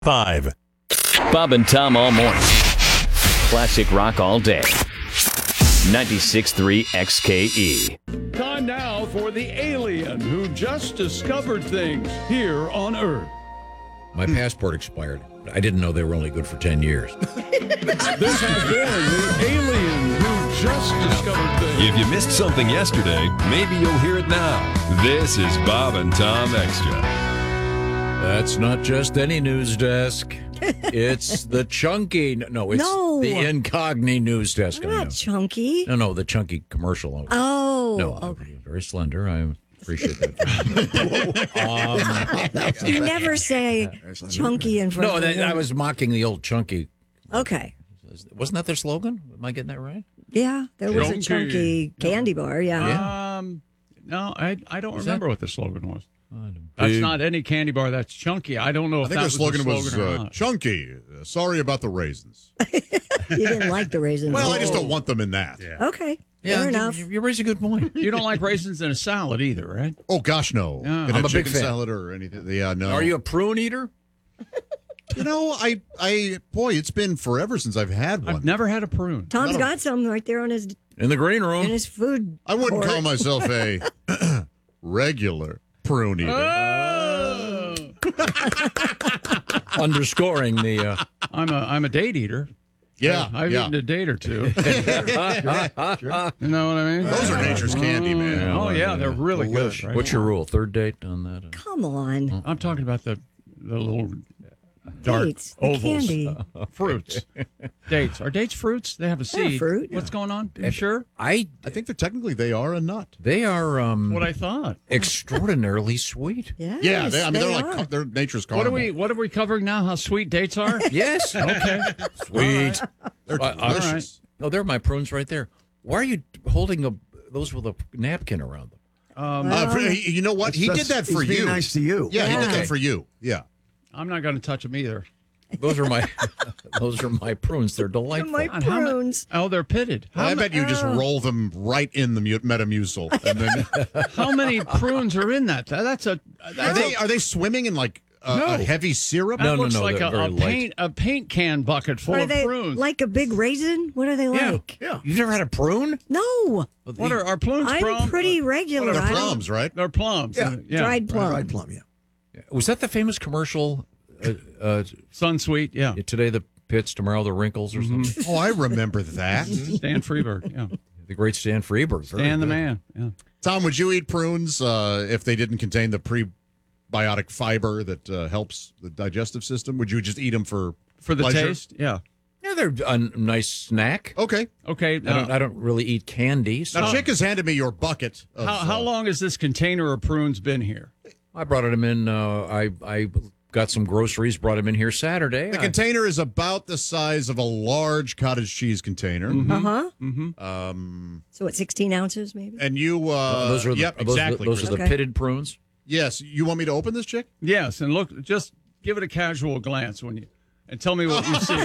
5. Bob and Tom all morning. Classic rock all day. 96.3 XKE. Time now for the alien who just discovered things here on Earth. My passport expired. I didn't know they were only good for 10 years. This has been the alien who just discovered things. If you missed something yesterday, maybe you'll hear it now. This is Bob and Tom Extra. That's not just any news desk. It's the chunky. No, it's the Incogni news desk. Not chunky. No, the chunky commercial. Oh. No, Okay. very slender. I appreciate that. You never say chunky in front No, of I was mocking the old chunky. Okay. Wasn't that their slogan? Am I getting that right? Yeah, there was a Chunky. chunky candy bar, yeah. No, I don't remember what the slogan was. Big- That's not any candy bar that's chunky. I don't know if I think that the slogan was or not. chunky. Sorry about the raisins. You didn't like the raisins. Well, I just don't want them in that. Okay, Yeah, fair enough. You raise a good point. You don't like raisins in a salad either, right? Oh gosh, no. Yeah. In I'm a big chicken fan. salad or anything. Yeah, no. Are you a prune eater? You know, boy, it's been forever since I've had one. I've never had a prune. Tom's got some right there on his In the green room. food. I wouldn't court. call myself a regular prune eater. Oh! Underscoring the. I'm a date eater. Yeah, I've yeah. eaten a date or two. You know what I mean? Those are nature's candy, man. Oh yeah, they're really good. Right? What's your rule? Third date on that? Come on. I'm talking about the little dark Dates, the ovals, candy. fruits. Dates are dates fruits? They have a They're seed. fruit. What's going on? You sure? I think that technically they are a nut. They are What I thought. extraordinarily sweet. Yes, Yeah, they're are. like they're nature's What caramel. are we covering now? How sweet dates are? Yes. Okay. Sweet. They're All delicious. No, they're my prunes right there. Why are you holding those with a napkin around them? You know what? He did that for he's you. being nice to you. Yeah, he did Okay. that for you. Yeah. I'm not going to touch them either. Those are my prunes. They're delightful. My God, how ma- prunes. Oh, they're pitted. I bet you just roll them right in the Metamucil. And then How many prunes are in that? That's a. are they swimming in like a heavy syrup? That No, looks no, like they're very light. a paint can bucket full Are of they prunes. like a big raisin? What are they like? Yeah. You've never had a prune? No, What are prunes? I'm plum? pretty regular. They're I don't- plums, right? They're plums. Yeah. Dried plum. Dried plum, yeah. Was that the famous commercial? Sunsweet. Yeah. Today the pits, tomorrow the wrinkles, or something. Oh, I remember that. Stan Freberg. Yeah. The great Stan Freberg. Very Stan the good. man. Yeah. Tom, would you eat prunes if they didn't contain the prebiotic fiber that helps the digestive system? Would you just eat them for For the pleasure? taste. Yeah. Yeah, they're a nice snack. Okay. Okay. I don't really eat candy. So Now, Chick has handed me your bucket. Of, how long has this container of prunes been here? I brought them in. I got some groceries, brought them in here Saturday. The container is about the size of a large cottage cheese container. So what? 16 ounces, maybe. And you, those are the, yep, those, exactly. Those are the Okay. pitted prunes. Yes, you want me to open this, Chick? Yes, and look, just give it a casual glance and tell me what you see.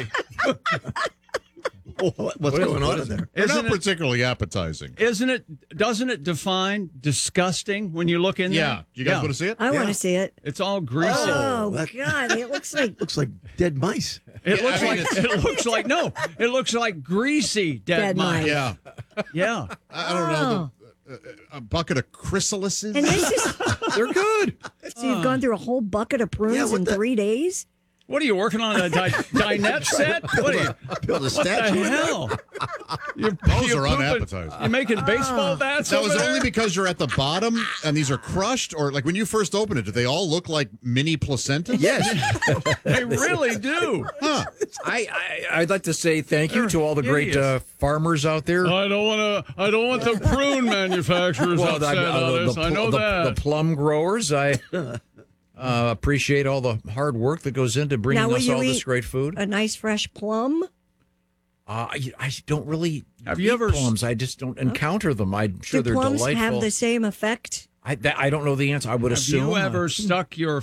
What's going on in there? They're not Isn't it? particularly appetizing. Doesn't it define disgusting when you look in there? Yeah. You guys want to see it? I want to see it. It's all greasy. Oh that- God! It looks like Looks like dead mice. It looks like greasy dead Dead mice. mice. Yeah. Yeah. I don't know. A bucket of chrysalises. And this is They're good. so you've gone through a whole bucket of prunes what in the- 3 days. What are you working on a dinette set? What are you? Build a What the statue. hell? You're Those you're are pooping- unappetizing. You're making baseball bats That over was there? only because you're at the bottom and these are crushed, or like when you first open it, do they all look like mini placentas? Yes. They really do. I'd like to say thank you to all the great Idiots. farmers out there. I don't want the prune manufacturers upset on this. I know that. The plum growers. I appreciate all the hard work that goes into bringing Now, will us you all this eat great food. A nice fresh plum. I don't really Have eat you ever- plums. I just don't encounter them. I'm sure Do they're plums delightful. have the same effect? I don't know the answer. I would Have assume. you ever stuck your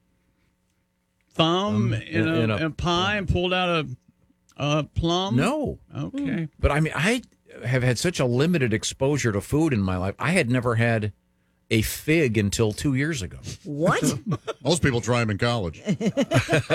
thumb in a pie and pulled out a plum? No. Okay. But I mean, I have had such a limited exposure to food in my life. I had never had a fig until 2 years ago. What? Most people try them in college.